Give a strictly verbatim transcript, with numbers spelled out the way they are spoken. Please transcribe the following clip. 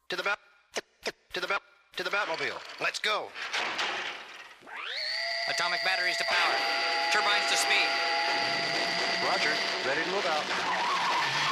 To the bat, to the bat, to the Batmobile. Let's go. Atomic batteries to power. Turbines to speed. Roger. Ready to move out.